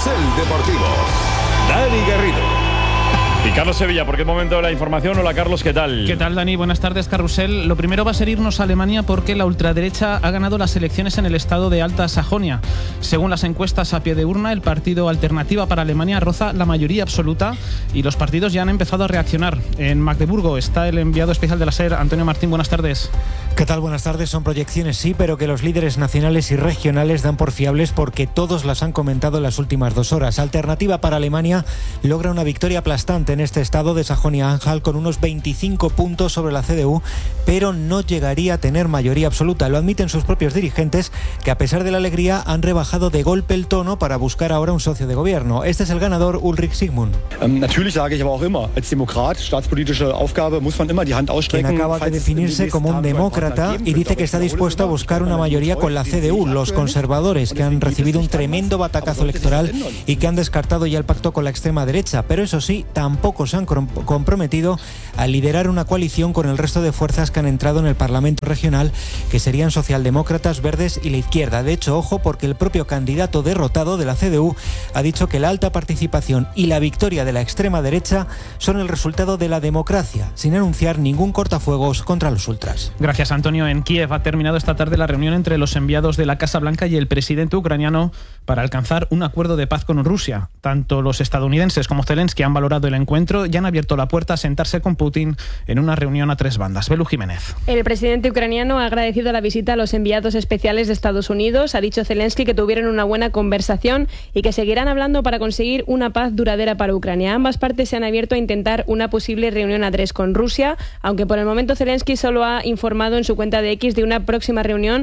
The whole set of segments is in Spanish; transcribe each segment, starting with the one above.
Carrusel Deportivo. Dani Garrido. Y Carlos Sevilla, porque es momento de la información. Hola Carlos, ¿qué tal? ¿Qué tal, Dani? Buenas tardes, Carrusel. Lo primero va a ser irnos a Alemania porque la ultraderecha ha ganado las elecciones en el estado de Alta Sajonia. Según las encuestas a pie de urna, el partido Alternativa para Alemania roza la mayoría absoluta y los partidos ya han empezado a reaccionar. En Magdeburgo está el enviado especial de la SER, Antonio Martín. Buenas tardes. ¿Qué tal? Buenas tardes. Son proyecciones, sí, pero que los líderes nacionales y regionales dan por fiables porque todos las han comentado en las últimas 2 horas. Alternativa para Alemania logra una victoria aplastante en este estado de Sajonia-Anhalt con unos 25 puntos sobre la CDU, pero no llegaría a tener mayoría absoluta. Lo admiten sus propios dirigentes, que a pesar de la alegría han rebajado de golpe el tono para buscar ahora un socio de gobierno. Este es el ganador, Ulrich Sigmund. Natürlich sage ich aber auch immer, als Demokrat, staatspolitische Aufgabe, muss man immer die Hand ausstrecken. Quien acaba de definirse como un demócrata y dice que está dispuesto a buscar una mayoría con la CDU, los conservadores, que han recibido un tremendo batacazo electoral y que han descartado ya el pacto con la extrema derecha. Pero eso sí, tampoco se han comprometido a liderar una coalición con el resto de fuerzas que han entrado en el Parlamento regional, que serían socialdemócratas, verdes y la izquierda. De hecho, ojo, porque el propio candidato derrotado de la CDU ha dicho que la alta participación y la victoria de la extrema derecha son el resultado de la democracia, sin anunciar ningún cortafuegos contra los ultras. Gracias, Antonio. En Kiev ha terminado esta tarde la reunión entre los enviados de la Casa Blanca y el presidente ucraniano para alcanzar un acuerdo de paz con Rusia. Tanto los estadounidenses como Zelensky han valorado el encuentro y han abierto la puerta a sentarse con Putin en una reunión a 3 bandas. Belu Jiménez. El presidente ucraniano ha agradecido la visita a los enviados especiales de Estados Unidos. Ha dicho Zelensky que tuvieron una buena conversación y que seguirán hablando para conseguir una paz duradera para Ucrania. Ambas partes se han abierto a intentar una posible reunión a 3 con Rusia, aunque por el momento Zelensky solo ha informado en su cuenta de X de que en esta próxima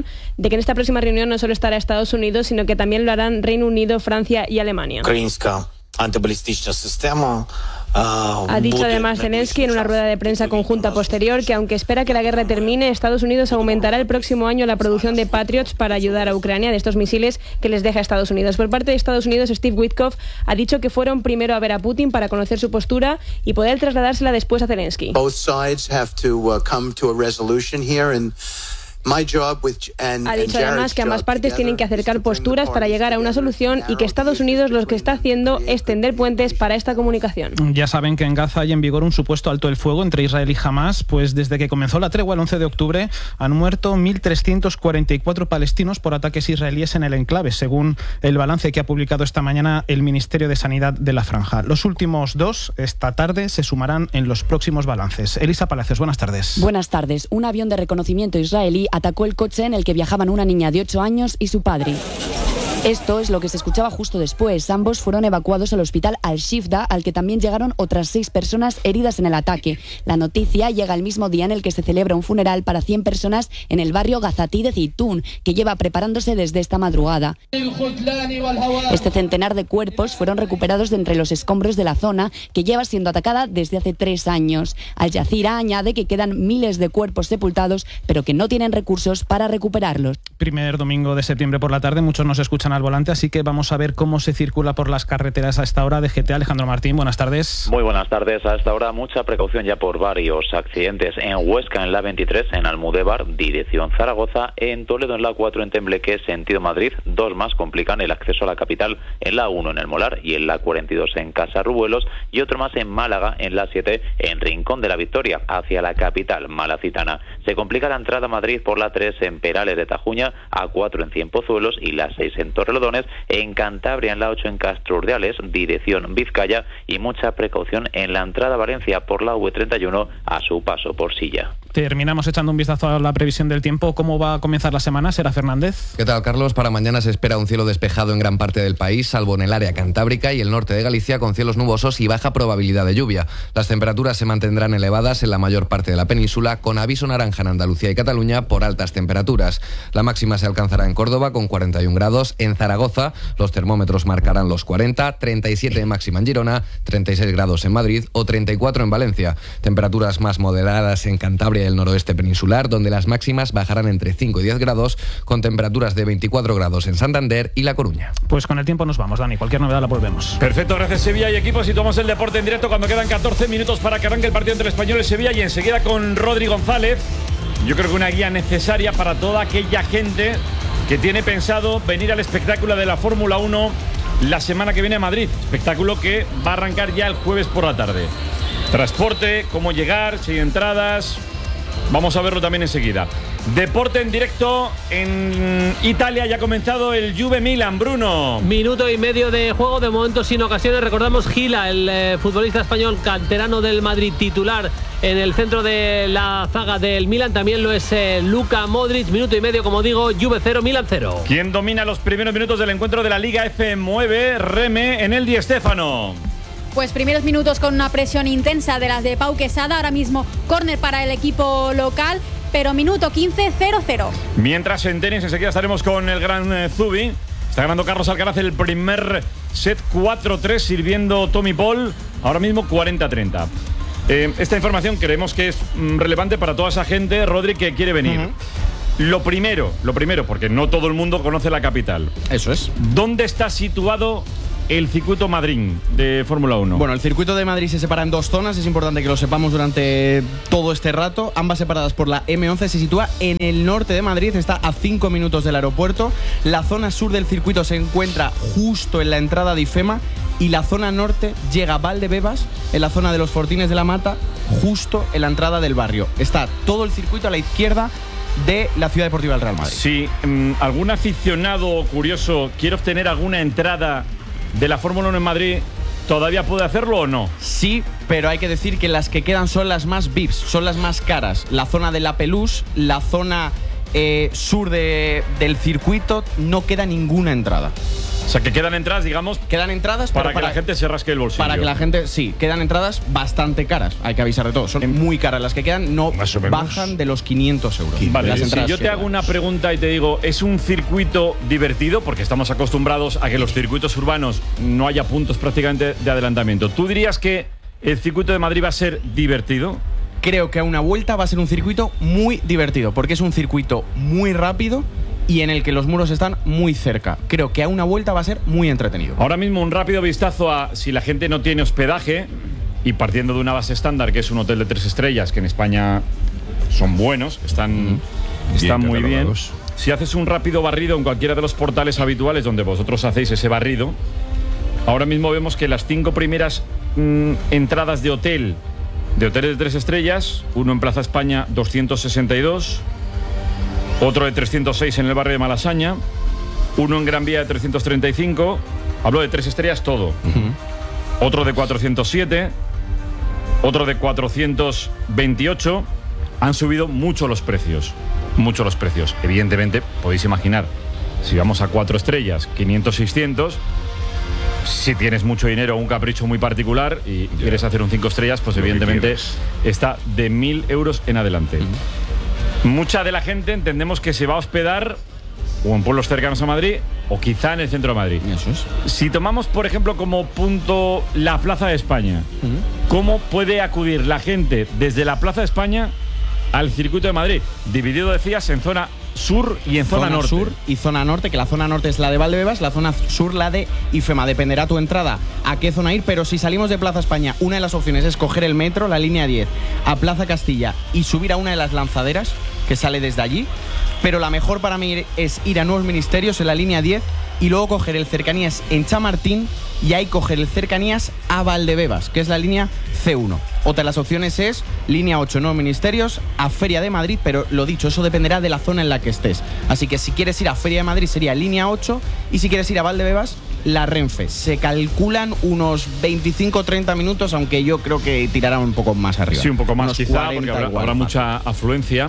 reunión no solo estará Estados Unidos, sino que también lo harán Reino Unido, Francia y Alemania. Ha dicho además Zelensky en una rueda de prensa conjunta posterior que aunque espera que la guerra termine, Estados Unidos aumentará el próximo año la producción de Patriots para ayudar a Ucrania, de estos misiles que les deja Estados Unidos. Por parte de Estados Unidos, Steve Witkoff ha dicho que fueron primero a ver a Putin para conocer su postura y poder trasladársela después a Zelensky. Both sides have to come to a resolution here and ha dicho además que ambas partes tienen que acercar posturas para llegar a una solución y que Estados Unidos lo que está haciendo es tender puentes para esta comunicación. Ya saben que en Gaza hay en vigor un supuesto alto el fuego entre Israel y Hamás, pues desde que comenzó la tregua el 11 de octubre han muerto 1.344 palestinos por ataques israelíes en el enclave, según el balance que ha publicado esta mañana el Ministerio de Sanidad de la Franja. Los últimos 2 esta tarde se sumarán en los próximos balances. Elisa Palacios, buenas tardes. Buenas tardes. Un avión de reconocimiento israelí atacó el coche en el que viajaban una niña de 8 años y su padre. Esto es lo que se escuchaba justo después. Ambos fueron evacuados al hospital Al-Shifda, al que también llegaron otras 6 personas heridas en el ataque. La noticia llega el mismo día en el que se celebra un funeral para 100 personas en el barrio Gazatí de Zeitún, que lleva preparándose desde esta madrugada. Este centenar de cuerpos fueron recuperados de entre los escombros de la zona, que lleva siendo atacada desde hace 3 años. Al Jazeera añade que quedan miles de cuerpos sepultados, pero que no tienen recursos para recuperarlos. Primer domingo de septiembre por la tarde, muchos nos escuchan al volante, así que vamos a ver cómo se circula por las carreteras a esta hora. De GT, Alejandro Martín, buenas tardes. Muy buenas tardes. A esta hora mucha precaución ya por varios accidentes. En Huesca, en la 23, en Almudévar, dirección Zaragoza, en Toledo, en la 4, en Tembleque, sentido Madrid. 2 más complican el acceso a la capital, en la 1, en El Molar, y en la 42, en Casarrubuelos, y otro más en Málaga, en la 7, en Rincón de la Victoria, hacia la capital malacitana. Se complica la entrada a Madrid por la 3, en Perales de Tajuña, a 4 en Cienpozuelos y la 6 en Torrelodones, en Cantabria en la 8 en Castro Urdiales, dirección Vizcaya, y mucha precaución en la entrada a Valencia por la V31 a su paso por Silla. Terminamos echando un vistazo a la previsión del tiempo. ¿Cómo va a comenzar la semana? Sera Fernández. ¿Qué tal, Carlos? Para mañana se espera un cielo despejado en gran parte del país, salvo en el área cantábrica y el norte de Galicia, con cielos nubosos y baja probabilidad de lluvia. Las temperaturas se mantendrán elevadas en la mayor parte de la península, con aviso naranja en Andalucía y Cataluña por altas temperaturas. La máxima se alcanzará en Córdoba con 41 grados, en Zaragoza los termómetros marcarán los 40, 37 de máxima en Girona, 36 grados en Madrid o 34 en Valencia. Temperaturas más moderadas en Cantabria y el noroeste peninsular, donde las máximas bajarán entre 5 y 10 grados, con temperaturas de 24 grados en Santander y La Coruña. Pues con el tiempo nos vamos, Dani. Cualquier novedad la volvemos. Perfecto, gracias Sevilla y equipos. Y tomamos el deporte en directo cuando quedan 14 minutos para que arranque el partido entre el Español y Sevilla, y enseguida con Rodri González. Yo creo que una guía necesaria para toda aquella gente que tiene pensado venir al espectáculo de la Fórmula 1 la semana que viene a Madrid. Espectáculo que va a arrancar ya el jueves por la tarde. Transporte, cómo llegar, si hay entradas. Vamos a verlo también enseguida. Deporte en directo en Italia. Ya ha comenzado el Juve Milan, Bruno. Minuto y medio de juego, de momento sin ocasiones. Recordamos Gila, el futbolista español canterano del Madrid, titular en el centro de la zaga del Milan. También lo es Luka Modric. Minuto y medio, como digo, Juve 0, Milan 0. ¿Quién domina los primeros minutos del encuentro de la Liga F? Mueve Reme en el Di Stéfano. Pues primeros minutos con una presión intensa de las de Pau Quesada. Ahora mismo córner para el equipo local, pero minuto 15, 0-0. Mientras en tenis enseguida estaremos con el gran Zubi. Está ganando Carlos Alcaraz el primer set 4-3, sirviendo Tommy Paul. Ahora mismo 40-30. Esta información creemos que es relevante para toda esa gente, Rodri, que quiere venir. Lo primero, porque no todo el mundo conoce la capital. Eso es. ¿Dónde está situado el circuito Madrid de Fórmula 1? Bueno, el circuito de Madrid se separa en dos zonas. Es importante que lo sepamos durante todo este rato. Ambas separadas por la M11. Se sitúa en el norte de Madrid. Está a 5 minutos del aeropuerto. La zona sur del circuito se encuentra justo en la entrada de IFEMA. Y la zona norte llega a Valdebebas, en la zona de los Fortines de la Mata, justo en la entrada del barrio. Está todo el circuito a la izquierda de la Ciudad Deportiva del Real Madrid. Si algún aficionado curioso quiere obtener alguna entrada de la Fórmula 1 en Madrid, ¿todavía puede hacerlo o no? Sí, pero hay que decir que las que quedan son las más VIPs, son las más caras. La zona de La Pelouse, la zona sur del circuito, no queda ninguna entrada. O sea, que quedan entradas, digamos. Quedan entradas para que la gente se rasque el bolsillo. Para que la gente, sí, quedan entradas bastante caras. Hay que avisar de todo. Son muy caras las que quedan, no bajan de los 500 euros. Vale, las si yo te hago una pregunta y te digo, ¿es un circuito divertido? Porque estamos acostumbrados a que los circuitos urbanos no haya puntos prácticamente de adelantamiento. ¿Tú dirías que el circuito de Madrid va a ser divertido? Creo que a una vuelta va a ser un circuito muy divertido, porque es un circuito muy rápido y en el que los muros están muy cerca. Creo que a una vuelta va a ser muy entretenido. Ahora mismo un rápido vistazo a si la gente no tiene hospedaje, y partiendo de una base estándar, que es un hotel de 3 estrellas, que en España son buenos, están muy bien. Si haces un rápido barrido en cualquiera de los portales habituales donde vosotros hacéis ese barrido, ahora mismo vemos que las 5 primeras entradas de hoteles de 3 estrellas, uno en Plaza España 262, otro de 306 en el barrio de Malasaña, uno en Gran Vía de 335, hablo de 3 estrellas todo, otro de 407, otro de 428. Han subido mucho los precios, Evidentemente, podéis imaginar, si vamos a 4 estrellas, 500, 600... Si tienes mucho dinero o un capricho muy particular y quieres hacer un 5 estrellas, pues evidentemente está de 1.000 euros en adelante. Mucha de la gente entendemos que se va a hospedar o en pueblos cercanos a Madrid o quizá en el centro de Madrid. Eso es. Si tomamos, por ejemplo, como punto la Plaza de España, ¿cómo puede acudir la gente desde la Plaza de España al circuito de Madrid? Dividido, decías, en zona sur y en zona norte. Sur y zona norte, que la zona norte es la de Valdebebas, la zona sur la de IFEMA. Dependerá tu entrada a qué zona ir, pero si salimos de Plaza España, una de las opciones es coger el metro, la línea 10, a Plaza Castilla y subir a una de las lanzaderas que sale desde allí. Pero la mejor para mí es ir a Nuevos Ministerios en la línea 10 y luego coger el Cercanías en Chamartín y ahí coger el Cercanías a Valdebebas, que es la línea C1. Otra de las opciones es línea 8 Nuevos Ministerios a Feria de Madrid, pero lo dicho, eso dependerá de la zona en la que estés. Así que si quieres ir a Feria de Madrid sería línea 8 y si quieres ir a Valdebebas, la Renfe. Se calculan unos 25-30 minutos, aunque yo creo que tirará un poco más arriba. Sí, un poco más unos quizá, porque habrá mucha afluencia.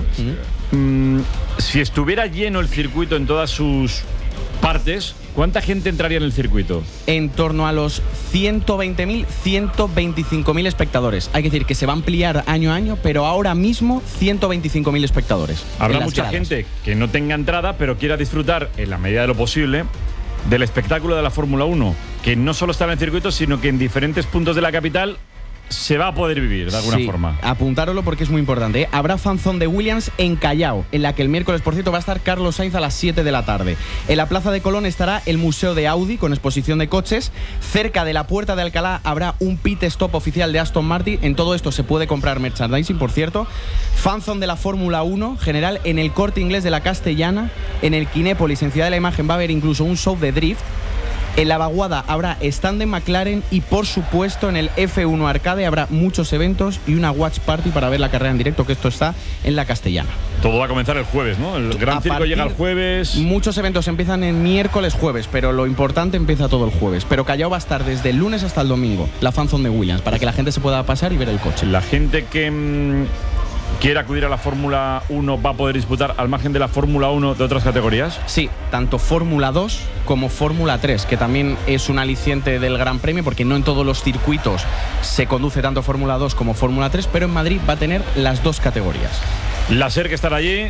Si estuviera lleno el circuito en todas sus partes, ¿cuánta gente entraría en el circuito? En torno a los 120.000, 125.000 espectadores. Hay que decir que se va a ampliar año a año, pero ahora mismo 125.000 espectadores. Habrá mucha gente que no tenga entrada, pero quiera disfrutar, en la medida de lo posible, del espectáculo de la Fórmula 1, que no solo está en el circuito, sino que en diferentes puntos de la capital se va a poder vivir de alguna forma. Apuntároslo porque es muy importante, ¿eh? Habrá fanzón de Williams en Callao, en la que el miércoles, por cierto, va a estar Carlos Sainz a las 7 de la tarde. En la Plaza de Colón estará el Museo de Audi con exposición de coches. Cerca de la Puerta de Alcalá habrá un pit stop oficial de Aston Martin. En todo esto se puede comprar merchandising, por cierto. Fanzón de la Fórmula 1 general en el Corte Inglés de la Castellana. En el Kinépolis, en Ciudad de la Imagen, va a haber incluso un show de drift. En la vaguada habrá stand de McLaren y, por supuesto, en el F1 Arcade habrá muchos eventos y una watch party para ver la carrera en directo, que esto está en la Castellana. Todo va a comenzar el jueves, ¿no? El Gran Circo llega el jueves. Muchos eventos empiezan en miércoles, jueves, pero lo importante empieza todo el jueves. Pero Callao va a estar desde el lunes hasta el domingo, la fanzone de Williams, para que la gente se pueda pasar y ver el coche. La gente que quiera acudir a la Fórmula 1 va a poder disputar al margen de la Fórmula 1 de otras categorías. Sí, tanto Fórmula 2 como Fórmula 3, que también es un aliciente del Gran Premio, porque no en todos los circuitos se conduce tanto Fórmula 2 como Fórmula 3, pero en Madrid va a tener las dos categorías. La SER que estará allí,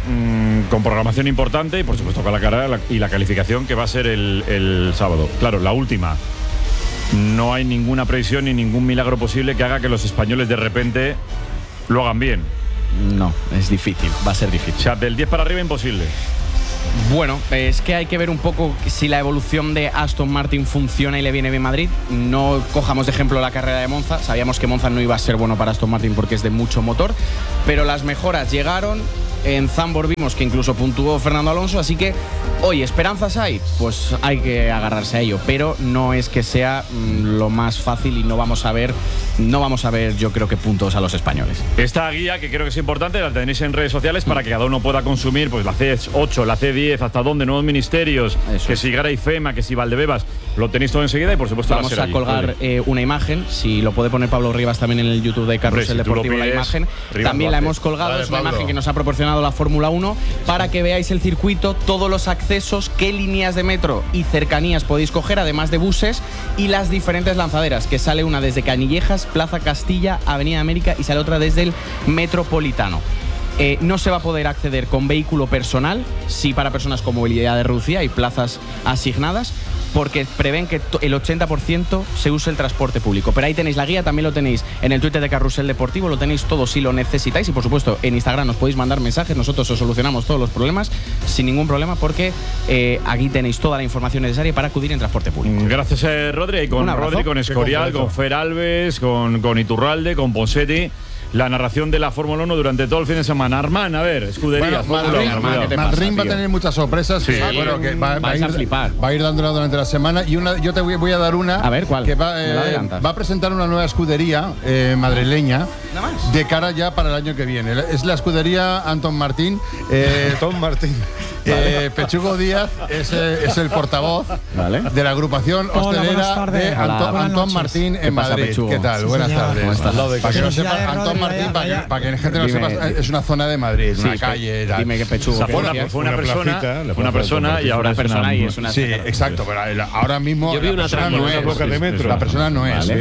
con programación importante y por supuesto con la carrera y la calificación que va a ser el sábado. Claro, la última. No hay ninguna previsión ni ningún milagro posible que haga que los españoles de repente lo hagan bien. No, es difícil, va a ser difícil. O sea, del 10 para arriba imposible. Bueno, es que hay que ver un poco si la evolución de Aston Martin funciona y le viene bien Madrid. No cojamos de ejemplo la carrera de Monza. Sabíamos que Monza no iba a ser bueno para Aston Martin porque es de mucho motor, pero las mejoras llegaron. En Zandvoort vimos que incluso puntuó Fernando Alonso, así que hoy esperanzas hay, pues hay que agarrarse a ello, pero no es que sea lo más fácil y no vamos a ver yo creo que puntos a los españoles. Esta guía, que creo que es importante, la tenéis en redes sociales para que cada uno pueda consumir pues la C8, la C10, hasta dónde, nuevos ministerios, eso que si Gara y FEMA, que si Valdebebas, lo tenéis todo enseguida y por supuesto vamos a colgar una imagen, si lo puede poner Pablo Rivas también en el YouTube de Carrusel Deportivo, la imagen, también la hemos colgado, es una imagen que nos ha proporcionado la Fórmula 1 para que veáis el circuito, todos los accesos, qué líneas de metro y cercanías podéis coger, además de buses, y las diferentes lanzaderas, que sale una desde Canillejas, Plaza Castilla, Avenida América, y sale otra desde el Metropolitano. No se va a poder acceder con vehículo personal, sí para personas con movilidad reducida y plazas asignadas, porque prevén que el 80% se use el transporte público. Pero ahí tenéis la guía, también lo tenéis en el Twitter de Carrusel Deportivo, lo tenéis todo si lo necesitáis, y por supuesto en Instagram nos podéis mandar mensajes, nosotros os solucionamos todos los problemas sin ningún problema, porque aquí tenéis toda la información necesaria para acudir en transporte público. Gracias Rodri, con Rodri, con Escorial, con Fer Alves, con Iturralde, con Ponseti. La narración de la Fórmula 1 durante todo el fin de semana. Armán, a ver, escuderías. Bueno, Madrid va a tener muchas sorpresas. Sí, bueno, que va a ir dándola durante la semana. Y yo te voy a dar una. A ver, ¿cuál? Que va a presentar una nueva escudería madrileña de cara ya para el año que viene. Es la escudería Anton Martín. Tom Martín. Pechugo Díaz es el portavoz de la agrupación hostelera de Anton Martín en Madrid. ¿Qué tal? Buenas tardes. Para que no sepa, Anton Martín, para que la gente no lo sepa, es una zona de Madrid, una calle. Dime qué Pechugo. Fue una persona y ahora es una. Sí, exacto, pero ahora mismo yo vi una la persona no es.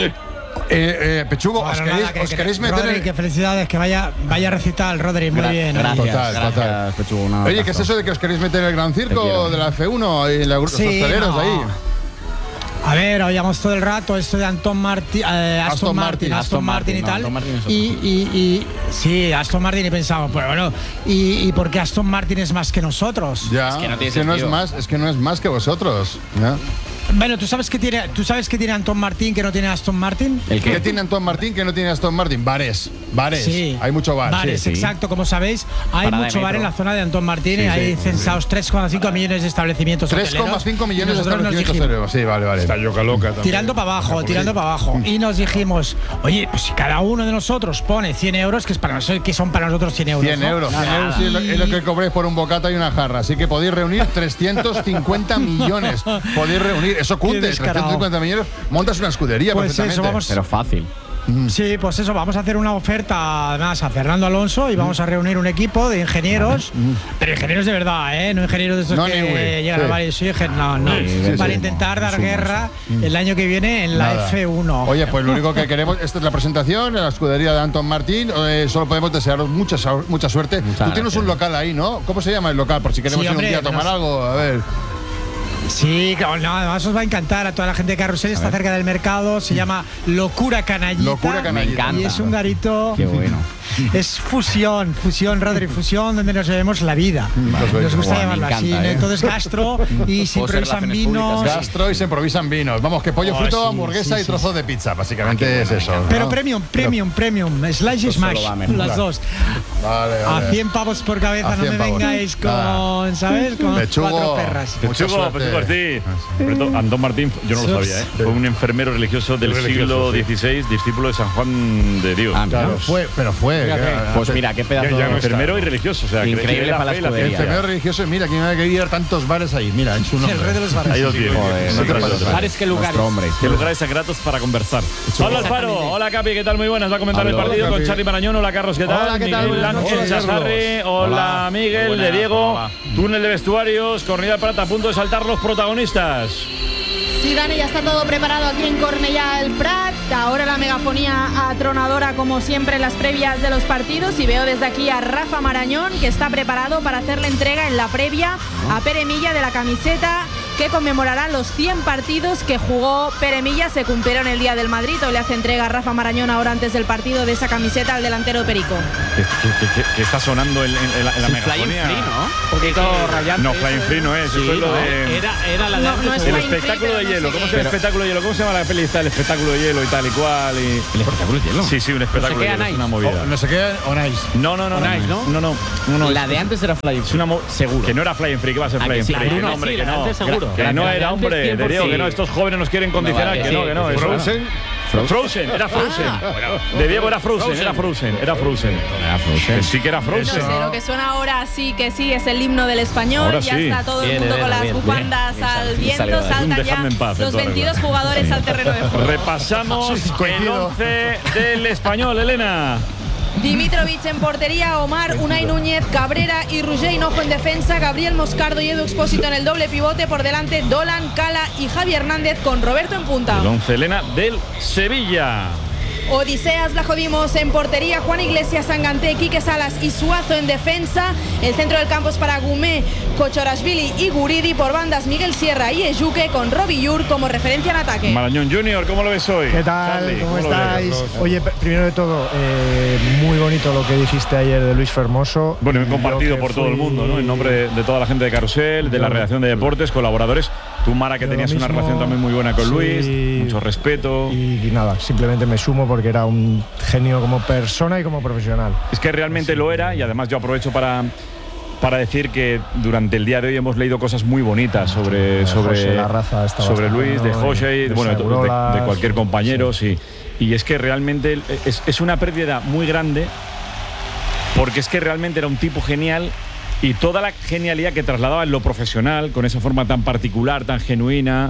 Pechugo, ¿os queréis meter Rodri, qué felicidades, que vaya a recitar Rodri, muy bien. Total. Pechugo, oye, ¿qué es eso de que os queréis meter en el Gran Circo de la F1 y los hosteleros ahí? A ver, oíamos todo el rato esto de Aston Martin y tal. Y sí, Aston Martin, y pensamos, pero bueno, ¿y por qué Aston Martin es más que nosotros? Ya, es que no es más que vosotros. ¿Ya? Bueno, ¿tú sabes qué tiene Anton Martín que no tiene Aston Martin? ¿Qué tiene Anton Martín que no tiene Aston Martin? Bares. Sí. Hay mucho bar. Bares, sí. Exacto. Como sabéis, hay mucho bar en la zona de Anton Martín y hay censados 3,5 millones de establecimientos hoteleros. 3,5 millones de establecimientos hoteleros. Sí, vale. Está loca también. Tirando para abajo. Y nos dijimos, oye, pues si cada uno de nosotros pone 100 euros, que son para nosotros 100 euros. 100 euros. 100 euros es lo que cobréis por un bocata y una jarra. Así que podéis reunir 350 millones. Podéis reunir. Eso cunde, 350 millones. Montas una escudería perfectamente. Pero fácil. Sí, pues eso, vamos a hacer una oferta además a Fernando Alonso y vamos a reunir un equipo de ingenieros, pero ingenieros de verdad, no ingenieros de estos que llegan a varios para intentar dar guerra el año que viene en la F1. Oye, pues lo único que queremos, esta es la presentación, la escudería de Anton Martín, solo podemos desearos mucha suerte. Tú tienes un local ahí, ¿no? ¿Cómo se llama el local? Por si queremos ir un día a tomar algo, a ver. Sí, además os va a encantar a toda la gente de Carrusel, está cerca del mercado, se llama Locura Canallita. Me encanta. Y es un garito. Qué bueno. Es fusión, Rodri, fusión donde nos bebemos la vida. Nos gusta llamarlo así. Entonces, gastro y se improvisan vinos. Gastro y se improvisan vinos. Vamos, que pollo frito, hamburguesa y trozo de pizza. Básicamente es eso. Pero premium. Slice y smash. Las dos. Vale. A 100 pavos por cabeza, no me vengáis con, ¿sabes? Con Pechugo, 4 perras. Mucha suerte. Agostí. Antón Martín, yo no lo sabía, ¿eh? Fue un enfermero religioso del siglo XVI, discípulo de San Juan de Dios. Claro. Fue. Pues mira, qué pedazo de enfermero y religioso. O sea, increíble para la escudería. Enfermero religioso, mira, quién hay que ir a tantos bares ahí. Mira, en su nombre. El rey de los bares. Ahí lo tiene. Bares que lugares. Qué lugares sagrados para conversar. Pablo Alfaro, hola Capi, ¿qué tal? Muy buenas. Va a comentar el partido con Charly Marañón. Hola Carlos, ¿qué tal? Hola, ¿qué tal? Miguel Ángel Chazarri. Hola Miguel, de Diego. Túnel de vestuarios, Cornellà Prat, a punto de saltar los protagonistas. Sí, Dani, ya está todo preparado aquí en Cornellà el Prat. Ahora la megafonía atronadora como siempre en las previas de los partidos, y veo desde aquí a Rafa Marañón, que está preparado para hacer la entrega en la previa a Pere Milla de la camiseta que conmemorará los 100 partidos que jugó Pere Milla. Se cumplieron el día del Madrid. Hoy le hace entrega a Rafa Marañón ahora antes del partido de esa camiseta al delantero Perico. Que está sonando en la megafonía. Flying Free, ¿no? Un poquito rayante. No, Flying Free no es. Esto es lo de... Era la de antes. No es el Flying espectáculo Free, de hielo. no sé ¿Cómo qué. se llama el espectáculo de hielo? ¿Cómo se llama la peli? Está el espectáculo de hielo y tal y cual. ¿El espectáculo de hielo? Sí, un espectáculo de hielo. Es una movida. No sé qué, on ice. No. La de antes era Flying Free. Seguro. Que no era Flying Free, que va a ser Flying Free. Bruno, Hombre, sí, que la no. antes seguro. Que no era, hombre. Te digo que no. Estos jóvenes nos quieren condicionar. Que no. Frozen. Frozen, era Frozen. De Diego era Frozen. Que sí que era No Frozen. sé, lo que suena ahora sí que sí es el himno del español. Ahora ya sí. está todo el mundo con las bufandas al viento. Salió. Saltan ya Dejadme en paz, los 22 jugadores al terreno de juego. Repasamos el 11 del español, Elena. Dimitrovic en portería, Omar, Unai Núñez, Cabrera y Roger Hinojo en defensa, Gabriel Moscardo y Edu Expósito en el doble pivote, por delante Dolan, Cala y Javi Hernández con Roberto en punta. El 11, Elena, del Sevilla. Odiseas Vlachodimos en portería, Juan Iglesias, Sanganté, Quique Salas y Suazo en defensa. El centro del campo es para Gumé, Kochorashvili y Guridi, por bandas Miguel Sierra y Ejuque con Robbie Yur como referencia en ataque. Marañón Junior, ¿cómo lo ves hoy? ¿Qué tal? Charly, ¿Cómo estáis? ves? Oye, primero de todo, muy bonito lo que dijiste ayer de Luis Fermoso. Bueno, he compartido por todo el mundo, ¿no? En nombre de toda la gente de Carrusel, de la redacción de deportes, colaboradores. Tú, Mara, que tenías una relación también muy buena con Luis, mucho respeto. Y nada, simplemente me sumo porque era un genio como persona y como profesional. Es que realmente lo era, y además yo aprovecho para decir que durante el día de hoy hemos leído cosas muy bonitas sobre Luis, de José, bueno, de cualquier compañero, sí. Y es que realmente es una pérdida muy grande, porque es que realmente era un tipo genial. Y toda la genialidad que trasladaba en lo profesional, con esa forma tan particular, tan genuina,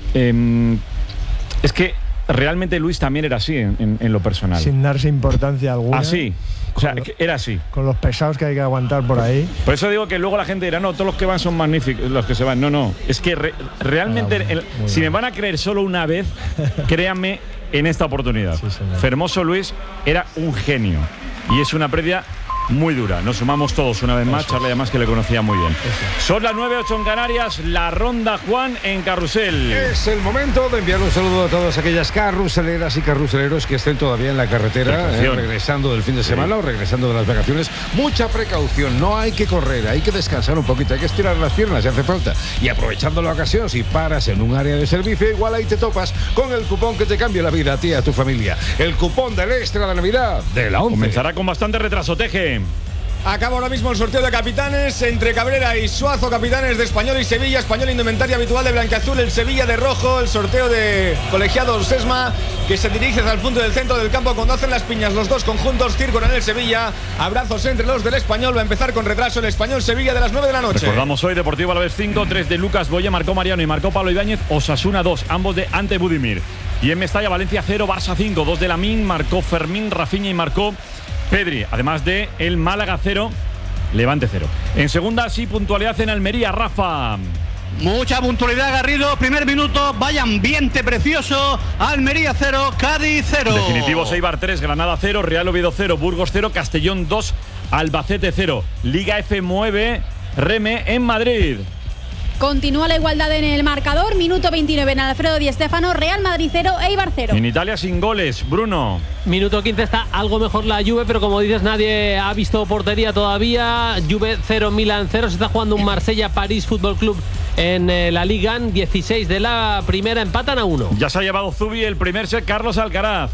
es que realmente Luis también era así en lo personal. Sin darse importancia alguna. Así. O sea, era así. Con los pesados que hay que aguantar por ahí. Por eso digo que luego la gente dirá, no, todos los que van son magníficos, los que se van. No. Es que realmente, si me van a creer solo una vez, créanme en esta oportunidad. Sí, Fermoso Luis era un genio. Y es una pérdida muy dura. Nos sumamos todos una vez más. Charly, además, que le conocía muy bien. Son las 9:08 en Canarias. La ronda, Juan, en Carrusel. Es el momento de enviar un saludo a todas aquellas carruseleras y carruseleros que estén todavía en la carretera, regresando del fin de semana o regresando de las vacaciones. Mucha precaución. No hay que correr, hay que descansar un poquito, hay que estirar las piernas si hace falta. Y aprovechando la ocasión, si paras en un área de servicio, igual ahí te topas con el cupón que te cambia la vida a ti y a tu familia. El cupón del extra de Navidad de la 11. Comenzará con bastante retraso, Teje. Acaba ahora mismo el sorteo de capitanes entre Cabrera y Suazo, capitanes de Español y Sevilla. Español indumentaria habitual de blanqueazul, el Sevilla de rojo. El sorteo de colegiados Sesma, que se dirige hacia el punto del centro del campo cuando hacen las piñas los dos conjuntos. Círculo en el Sevilla, abrazos entre los del Español. Va a empezar con retraso el Español Sevilla de las 9 de la noche. Recordamos hoy Deportivo Alavés 5, 3 de Lucas Boya, marcó Mariano y marcó Pablo Ibáñez. Osasuna 2, ambos de Ante Budimir. Y en Mestalla, Valencia 0, Barça 5, 2 de Lamín, marcó Fermín, Rafinha y marcó Pedri. Además de el Málaga 0, Levante 0. En segunda, sí, puntualidad en Almería, Rafa. Mucha puntualidad, Garrido. Primer minuto, vaya ambiente precioso. Almería 0, Cádiz 0. Definitivos, Eibar 3, Granada 0, Real Oviedo 0, Burgos 0, Castellón 2, Albacete 0. Liga F mueve Reme en Madrid. Continúa la igualdad en el marcador. Minuto 29 en Alfredo Di Stéfano. Real Madrid 0, Eibar 0. En Italia sin goles, Bruno. Minuto 15 está algo mejor la Juve, pero como dices, nadie ha visto portería todavía. Juve 0, Milan 0. Se está jugando un Marsella-París Fútbol Club en la Liga 16 de la primera. Empatan a 1. Ya se ha llevado Zubi el primer set, Carlos Alcaraz.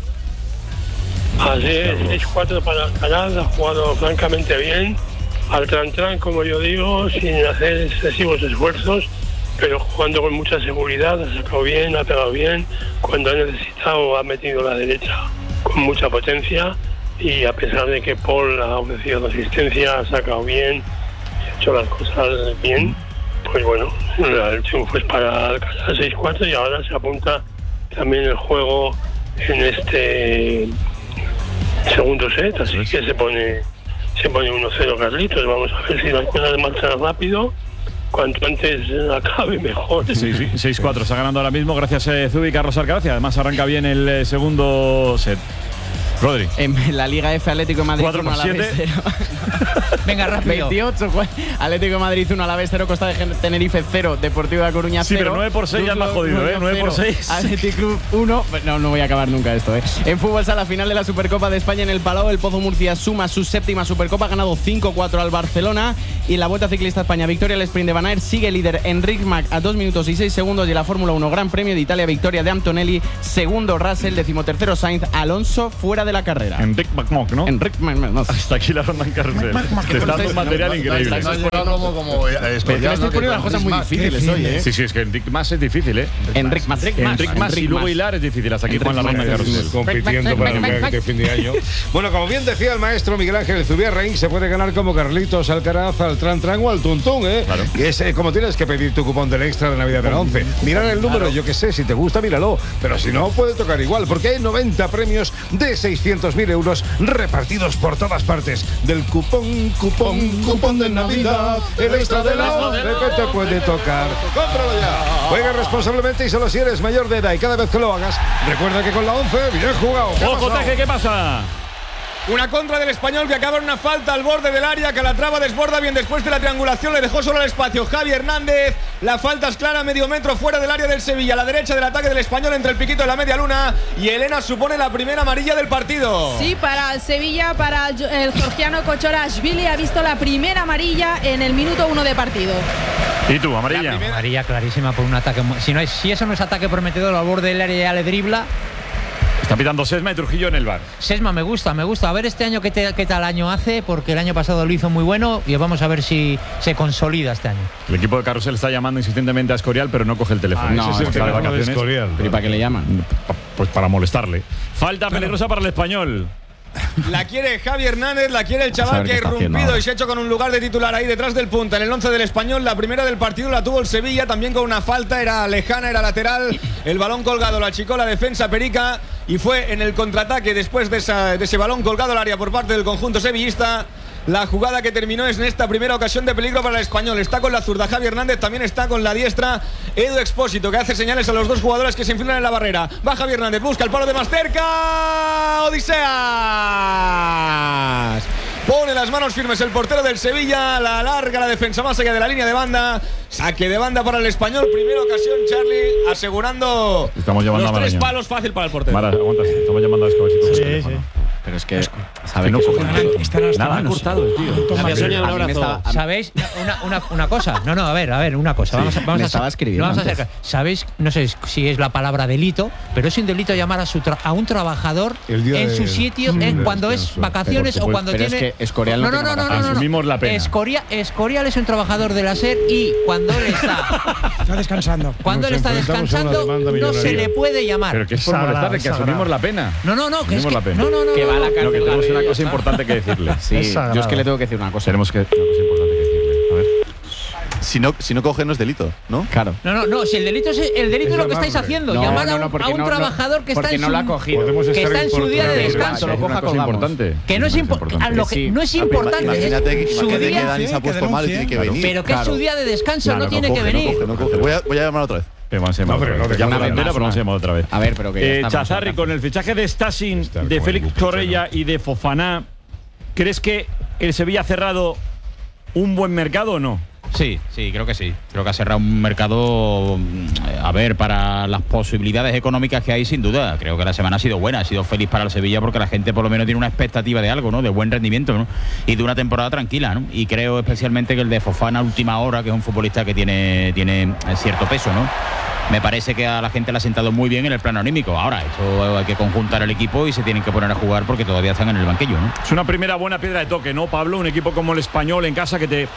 Así es 6-4 para Alcaraz. Ha jugado francamente bien. Al tran-tran, como yo digo, sin hacer excesivos esfuerzos, pero jugando con mucha seguridad, ha sacado bien, ha pegado bien, cuando ha necesitado ha metido la derecha con mucha potencia, y a pesar de que Paul ha ofrecido la asistencia, ha sacado bien, ha hecho las cosas bien, pues bueno, el triunfo es para Alcalá 6-4, y ahora se apunta también el juego en este segundo set, así que se pone 1-0 Carlitos. Vamos a ver si las cosas marchan rápido, cuanto antes acabe mejor. 6-4 está ganando ahora mismo, gracias Zubi y Carlos Alcaraz. Además arranca bien el segundo set. Rodri. En la Liga F, Atlético de Madrid 4-7. Venga, rápido. 28. Atlético de Madrid 1, Alavés 0, Costa de Tenerife 0, Deportivo de Coruña 0. Sí, pero 9-6 ya es más jodido, 9-6. Athletic Club 1. No voy a acabar nunca esto, En fútbol sala, final de la Supercopa de España en el Palau. El Pozo Murcia suma su séptima Supercopa, ha ganado 5-4 al Barcelona. Y en la Vuelta Ciclista España, victoria al sprint de Van Aert. Sigue líder Enric Mas a 2 minutos y 6 segundos. Y en la Fórmula 1, Gran Premio de Italia, victoria de Antonelli. Segundo Russell, 13º Sainz. Alonso fuera de la carrera. Enric McMock, ¿no? Enric McMock. Hasta aquí la ronda en carrusel. Te está dando un material increíble. Como me estoy poniendo las cosas muy difíciles hoy, Sí, es que Enric Mas es difícil, Enric Mas y luego Hilar es difícil. Hasta aquí Juan la ronda en carrusel. Compitiendo para el viaje de fin de año. Bueno, como bien decía el maestro Miguel Ángel Zubiarrain, se puede ganar como Carlitos Alcaraz, al Tran Tran o al Tuntún, Claro. Y es como tienes que pedir tu cupón del extra de Navidad de la 11. Mirar el número, yo qué sé, si te gusta, míralo. Pero si no, puede tocar igual, porque hay 90 premios de 600.000 euros repartidos por todas partes. Del cupón de Navidad, el extra de la 11 que te puede tocar. ¡Cómpralo ya! Juega responsablemente y solo si eres mayor de edad, y cada vez que lo hagas, recuerda que con la 11, bien jugado. ¡Ojo, Teje! ¿Qué pasa? Una contra del Español que acaba en una falta al borde del área. Calatrava desborda bien después de la triangulación, le dejó solo el espacio Javi Hernández. La falta es clara, medio metro fuera del área del Sevilla, a la derecha del ataque del Español, entre el piquito de la media luna. Y Elena supone la primera amarilla del partido. Sí, para el Sevilla, para el georgiano Kochorashvili, ha visto la primera amarilla en el minuto 1 de partido. ¿Y tú, amarilla? Amarilla clarísima por un ataque. Si eso no es ataque prometedor al borde del área, ya le dribla. Está pitando Sesma y Trujillo en el bar. Sesma me gusta. A ver este año qué tal año hace, porque el año pasado lo hizo muy bueno y vamos a ver si se consolida este año. El equipo de Carrusel está llamando insistentemente a Escorial, pero no coge el teléfono. Ese es el teléfono de Escorial. ¿Y para qué le llaman? Pues para molestarle. Falta peligrosa para el Español. La quiere Javi Hernández, la quiere el chaval que ha irrumpido y se ha hecho con un lugar de titular ahí detrás del punta. En el 11 del Español, la primera del partido la tuvo el Sevilla, también con una falta, era lejana, era lateral. El balón colgado, la achicó la defensa Perica y fue en el contraataque después de ese balón colgado al área por parte del conjunto sevillista. La jugada que terminó es en esta primera ocasión de peligro para el Español. Está con la zurda Javi Hernández, también está con la diestra Edu Expósito, que hace señales a los dos jugadores que se enfilan en la barrera. Va Javi Hernández, busca el palo de más cerca. Odiseas pone las manos firmes el portero del Sevilla, la alarga la defensa más allá de la línea de banda. Saque de banda para el Español, primera ocasión, Charlie, asegurando los 3 palos, fácil para el portero. Mara, aguanta, estamos llamando a Escobachito. Sí. Pero es que sabe que nada, han cortado el tío. Gracias, Sonia, un abrazo. ¿Sabéis? Una cosa. No, a ver, una cosa. Vamos a escribir. ¿Sabéis? No sé si es la palabra delito, pero es un delito llamar a un trabajador en su sitio cuando es vacaciones o cuando tiene. Es que Escorial no. Asumimos la pena. Escorial es un trabajador de la SER y cuando él está descansando. Cuando él está descansando, no se le puede llamar. Pero que es por molestarle, que asumimos la pena. No, que es que. No. A la cárcel, que tenemos una cosa importante que decirle. Sí, yo es que le tengo que decir una cosa. Tenemos una cosa importante que decirle. A ver. Si no coge no es delito, ¿no? Claro. No, si el delito es lo que estáis haciendo, llamar a un trabajador que está en su día de descanso. Lo coja importante. Que no es importante. No es importante. Imagínate su día que Dani se ha puesto mal y tiene que venir. Pero que es su día de descanso, no tiene que venir. No coge. Voy a llamar otra vez. Vamos a llamar otra vez. A ver, pero que Chazarri, con el fichaje de Stasin, de Félix Correia y de Fofana, ¿crees que el Sevilla ha cerrado un buen mercado o no? Sí, creo que sí. Creo que ha cerrado un mercado, para las posibilidades económicas que hay, sin duda. Creo que la semana ha sido buena, ha sido feliz para el Sevilla porque la gente por lo menos tiene una expectativa de algo, ¿no? De buen rendimiento, ¿no? Y de una temporada tranquila, ¿no? Y creo especialmente que el de Fofana, última hora, que es un futbolista que tiene cierto peso, ¿no? Me parece que a la gente le ha sentado muy bien en el plano anímico. Ahora, eso hay que conjuntar el equipo y se tienen que poner a jugar porque todavía están en el banquillo, ¿no? Es una primera buena piedra de toque, ¿no, Pablo? Un equipo como el Español en casa que te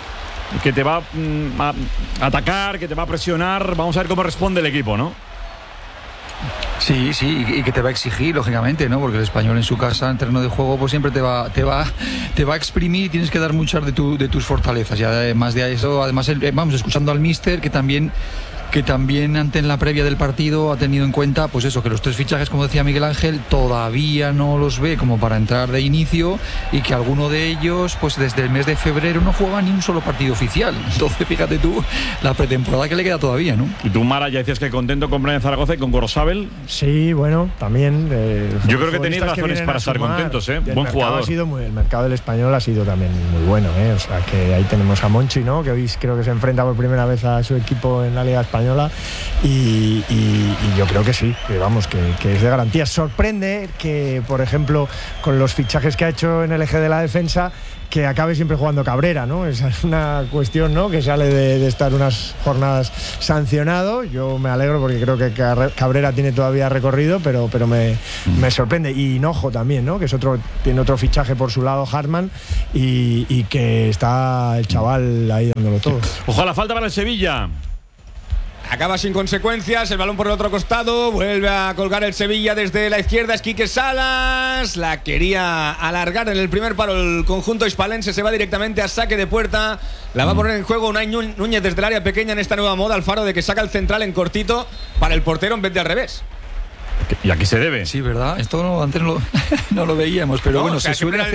que te va a atacar, que te va a presionar. Vamos a ver cómo responde el equipo, ¿no? Sí, y que te va a exigir, lógicamente, ¿no? Porque el Español en su casa, en terreno de juego, pues siempre te va a exprimir y tienes que dar muchas de tus fortalezas. Y además de eso, vamos escuchando al míster que también ante en la previa del partido ha tenido en cuenta, pues eso, que los 3 fichajes, como decía Miguel Ángel, todavía no los ve como para entrar de inicio y que alguno de ellos, pues desde el mes de febrero no juega ni un solo partido oficial. Entonces, fíjate tú, la pretemporada que le queda todavía, ¿no? Y tú, Mara, ya decías que contento con Brian Zaragoza y con Gorosabel. Sí, bueno, también. Yo creo que tenéis razones para estar contentos, ¿eh? Buen jugador. El mercado del Español ha sido también muy bueno, ¿eh? O sea, que ahí tenemos a Monchi, ¿no? Que hoy creo que se enfrenta por primera vez a su equipo en la Liga Española. Y yo creo que sí, que vamos, que es de garantía. Sorprende que, por ejemplo, con los fichajes que ha hecho en el eje de la defensa, que acabe siempre jugando Cabrera, ¿no? Esa es una cuestión, ¿no? Que sale de estar unas jornadas sancionado. Yo me alegro porque creo que Cabrera tiene todavía recorrido, pero me sorprende. Y Hinojo también, ¿no? Que tiene otro fichaje por su lado, Hartmann, y que está el chaval ahí dándolo todo. Ojo a la falta para el Sevilla. Acaba sin consecuencias, el balón por el otro costado, vuelve a colgar el Sevilla desde la izquierda, es Quique Salas, la quería alargar en el primer paro el conjunto hispalense, se va directamente a saque de puerta, la va a poner en juego Unai Núñez desde el área pequeña en esta nueva moda, Alfaro, de que saca el central en cortito para el portero en vez de al revés. ¿Y a qué se debe? Sí, ¿verdad? Esto antes no lo veíamos, pero bueno, se suele hacer.